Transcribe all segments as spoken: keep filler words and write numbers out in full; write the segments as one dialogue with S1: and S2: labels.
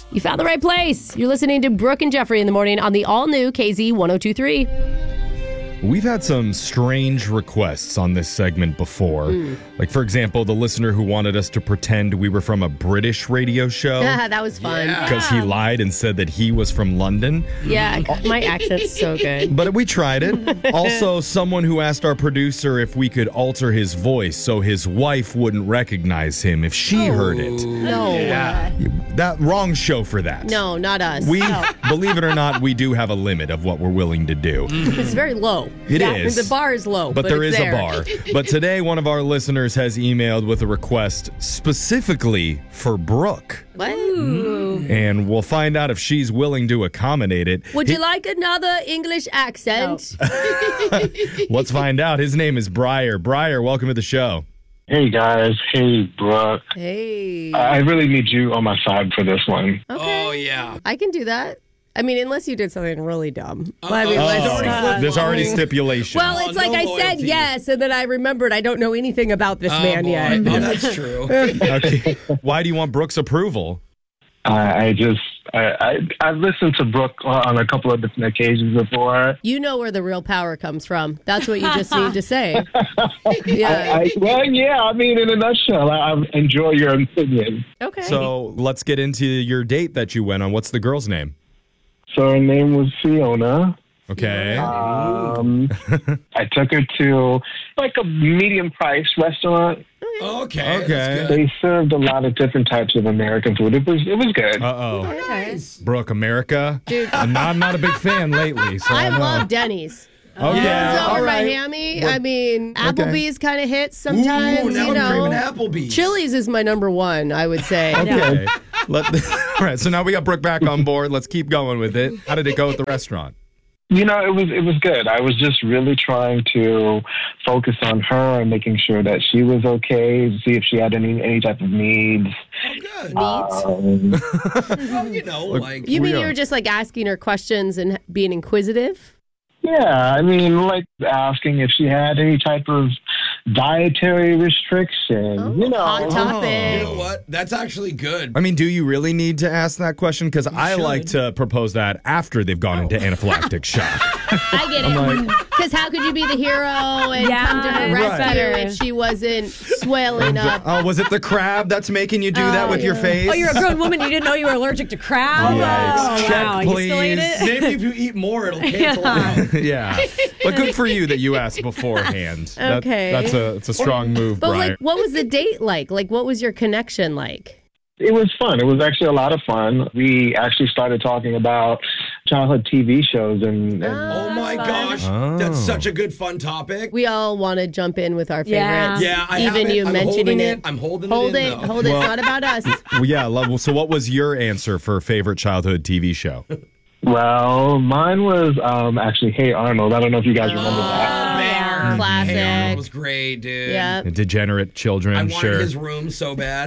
S1: You found the right place. You're listening to Brooke and Jeffrey in the morning on the all-new K Z one oh two three.
S2: We've had some strange requests on this segment before. Mm. Like, for example, the listener who wanted us to pretend we were from a British radio show.
S1: That was fun.
S2: Because
S1: yeah.
S2: he lied and said that he was from London.
S1: Yeah, my accent's so good.
S2: But we tried it. Also, someone who asked our producer if we could alter his voice so his wife wouldn't recognize him if she oh, heard it.
S1: No.
S2: Yeah. That wrong show for that.
S1: No, not us.
S2: We,
S1: no.
S2: Believe it or not, we do have a limit of what we're willing to do.
S1: It's very low.
S2: It
S1: yeah,
S2: is.
S1: The bar is low,
S2: but,
S1: but
S2: there
S1: it's
S2: is
S1: there.
S2: a bar. But today, one of our listeners has emailed with a request specifically for Brooke.
S1: What?
S2: And we'll find out if she's willing to accommodate it.
S1: Would he- you like another English accent?
S2: No. Let's find out. His name is Briar. Briar, welcome to the show.
S3: Hey, guys. Hey, Brooke.
S1: Hey.
S3: I really need you on my side for this one.
S1: Okay.
S4: Oh, yeah.
S1: I can do that. I mean, unless you did something really dumb.
S4: Uh-oh.
S1: I mean,
S2: oh,
S1: uh,
S2: there's already stipulation.
S1: Well, it's
S4: oh,
S1: like
S4: no
S1: I
S4: loyalty.
S1: said yes, and then I remembered I don't know anything about this
S4: oh,
S1: man
S4: boy.
S1: yet.
S4: Oh, that's true.
S2: Okay. Why do you want Brooke's approval?
S3: I, I just, I, I, I've listened to Brooke on a couple of different occasions before.
S1: You know where the real power comes from. That's what you just need to say. Yeah.
S3: I, I, well, yeah, I mean, in a nutshell, I, I enjoy your opinion.
S1: Okay.
S2: So let's get into your date that you went on. What's the girl's name?
S3: So her name was Fiona.
S2: Okay.
S3: Um, I took her to like a medium price restaurant.
S4: Okay.
S2: Okay.
S3: They served a lot of different types of American food. It was it was good.
S2: Uh-oh.
S1: Nice.
S2: Brooke, America?
S1: Dude.
S2: I'm not, I'm not a big fan lately. So
S1: I
S2: I know.
S1: love Denny's.
S2: Okay.
S1: Yeah.
S2: All
S1: Over
S2: right.
S1: Miami. I mean, Applebee's kind of hits sometimes.
S4: Ooh, now
S1: you
S4: I'm craving
S1: know,
S4: Applebee's.
S1: Chili's is my number one, I would say.
S2: Okay. Let, all right, so now we got Brooke back on board. Let's keep going with it. How did it go at the restaurant?
S3: You know, it was it was good. I was just really trying to focus on her and making sure that she was okay, see if she had any any type of needs.
S4: Oh, good.
S1: Needs?
S3: Um,
S4: Well, you know,
S2: Look,
S4: like...
S1: You mean
S2: We
S1: you
S2: are-
S1: were just like asking her questions and being inquisitive?
S3: yeah, I mean, like asking if she had any type of dietary restriction.
S1: Oh,
S3: you know,
S1: hot
S4: You
S1: topic.
S4: know what? That's actually good.
S2: I mean, do you really need to ask that question? Because I
S4: should.
S2: like to propose that after they've gone into anaphylactic shock.
S1: I get it. Because how could you be the hero and
S5: Yeah,
S1: come to her
S2: right.
S1: rescue if she wasn't swelling up?
S2: Oh, was it the crab that's making you do that
S1: Oh,
S2: with your
S1: yeah.
S2: face?
S5: Oh, you're a grown woman. You didn't know you were allergic to crab?
S2: Yikes.
S5: Oh,
S2: Check,
S5: wow. You still ate
S2: please.
S5: it?
S4: Maybe if you eat more, it'll cancel out.
S2: Yeah. But good for you that you asked beforehand. That-
S1: Okay.
S2: that's a it's a strong move,
S1: But
S2: Brian.
S1: like, what was the date like? Like, what was your connection like?
S3: it was fun. It was actually a lot of fun. We actually started talking about childhood T V shows and, and
S4: Oh my
S5: fun.
S4: gosh,
S2: Oh.
S4: that's such a good fun topic.
S1: We all want to jump in with our
S5: Yeah.
S1: favorites.
S4: Yeah, I
S1: even
S4: have it.
S1: you
S4: I'm
S1: mentioning
S4: holding
S1: it.
S4: it. I'm holding
S1: hold
S4: it
S1: it.
S4: in, though.
S1: hold it.
S2: Well-
S1: It's not about us.
S2: Well, yeah, love. So, what was your answer for favorite childhood T V show?
S3: well, mine was um, actually Hey Arnold. I don't know if you guys remember that.
S4: Oh, man.
S1: Classic.
S4: Hey Arnold was great, dude.
S1: Yeah.
S2: Degenerate children,
S4: I wanted
S2: sure.
S4: his room so bad.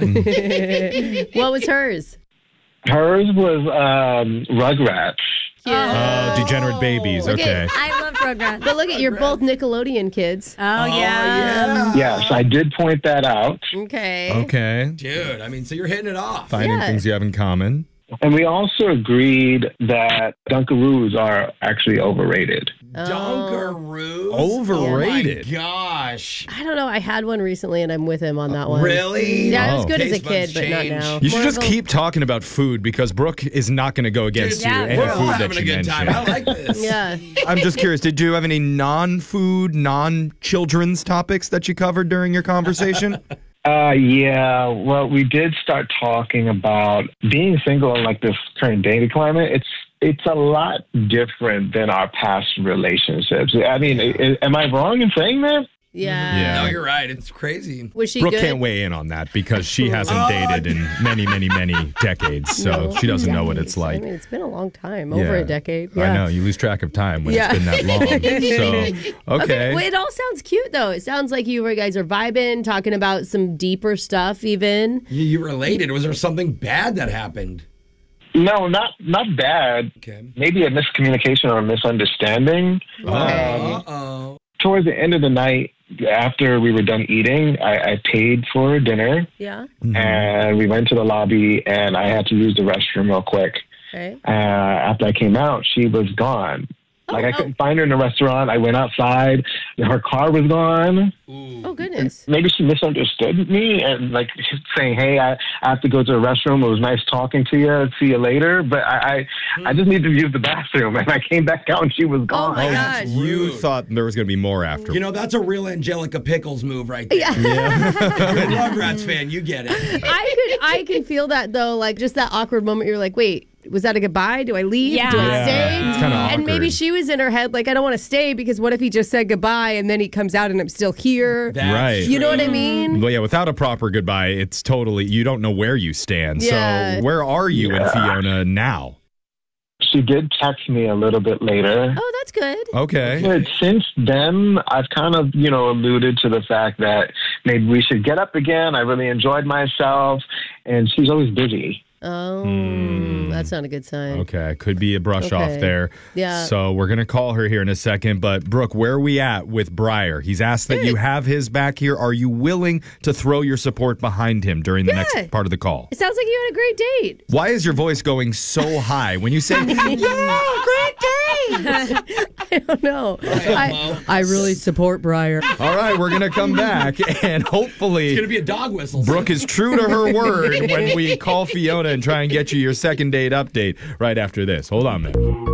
S1: What was hers?
S3: Hers was um, Rugrats.
S2: Oh, degenerate babies.
S1: Look
S2: Okay.
S1: at-
S5: I love Rugrats.
S1: But look at you're both Nickelodeon kids.
S5: Oh, yeah.
S3: Yes, I did point that out.
S1: Okay.
S2: Okay.
S4: Dude, I mean, so you're hitting it off.
S2: Finding
S1: Yeah.
S2: things you have in common.
S3: And we also agreed that Dunkaroos are actually overrated.
S4: Dunkaroos?
S2: Overrated.
S4: Oh my gosh.
S1: I don't know. I had one recently, and I'm with him on that one.
S4: Really?
S1: Yeah, it was
S2: Oh.
S1: good as a
S4: Taste
S1: kid,
S4: buds
S1: but not
S4: change.
S1: now.
S2: You should
S1: More
S2: just
S1: of a-
S2: keep talking about food because Brooke is not going to go against
S4: Dude,
S2: you.
S5: yeah,
S2: Any
S4: We're all
S2: food that
S4: having a
S2: you
S4: good
S2: mention.
S4: time. I like this.
S1: Yeah.
S2: I'm just curious. Did you have any non-food, non-children's topics that you covered during your conversation?
S3: Uh, yeah, well, we did start talking about being single in like this current dating climate. It's it's a lot different than our past relationships. I mean, i- i- am I wrong in saying that?
S1: Yeah.
S2: Yeah.
S4: No, you're right. It's crazy.
S1: Was she
S2: Brooke
S1: good?
S2: can't weigh in on that because she hasn't
S4: Oh,
S2: dated in many, many, many decades, so
S1: No.
S2: she doesn't know what it's
S1: I
S2: like.
S1: mean, it's been a long time, over
S2: Yeah.
S1: a decade. Yeah.
S2: I know you lose track of time when
S1: Yeah.
S2: it's been that long. So okay,
S1: Well, it all sounds cute, though. It sounds like you guys are vibing, talking about some deeper stuff, even.
S4: You, you related. Was there something bad that happened?
S3: No, not not bad.
S4: Okay.
S3: Maybe a miscommunication or a misunderstanding.
S1: Okay.
S4: Uh-oh.
S3: Towards the end of the night, after we were done eating, I, I paid for dinner
S1: Yeah.
S3: and we went to the lobby and I had to use the restroom real quick.
S1: Okay.
S3: Uh, after I came out, she was gone. Like, I
S1: oh.
S3: couldn't find her in the restaurant. I went outside. Her car was gone.
S1: Oh, goodness.
S3: Maybe she misunderstood me and, like, saying, hey, I, I have to go to the restroom. It was nice talking to you. See you later. But I I, I just needed to use the bathroom. And I came back out and she was
S1: Oh,
S3: gone.
S1: my gosh.
S2: You
S4: Rude.
S2: thought there was going to be more after.
S4: You know, that's a real Angelica Pickles move right there.
S1: Yeah.
S4: You're a Rugrats fan. You get it.
S1: I could I can feel that though, like just that awkward moment. You're like, wait, was that a goodbye? Do I leave?
S5: Yeah.
S1: Do I
S5: Yeah,
S1: stay?
S2: it's kinda
S1: And maybe
S2: awkward.
S1: she was in her head like, I don't want to stay because what if he just said goodbye and then he comes out and I'm still here?
S4: That's
S2: Right.
S1: You know what I
S4: true.
S1: mean?
S2: Well, yeah, without a proper goodbye, it's totally, you don't know where you stand.
S1: Yeah.
S2: So where are you
S3: Yeah.
S2: and Fiona now?
S3: She did text me a little bit later.
S1: Oh, that's good.
S2: Okay.
S3: But since then, I've kind of, you know, alluded to the fact that maybe we should get up again. I really enjoyed myself. And she's always busy.
S1: Oh, that's not a good sign.
S2: Okay, could be a brush off
S1: Okay.
S2: there.
S1: Yeah.
S2: So we're gonna call her here in a second. But Brooke, where are we at with Briar? He's asked that you have his back here. Are you willing to throw your support behind him during the
S1: Yeah.
S2: next part of the call?
S1: It sounds like you had a great date.
S2: Why is your voice going so high when you say, "Yeah, great day"?
S1: I don't know. I, I really support Briar.
S2: All right, we're gonna come back and hopefully
S4: It's going to be a dog whistle.
S2: Brooke is true to her word when we call Fiona and try and get you your second date update right after this. Hold on, man.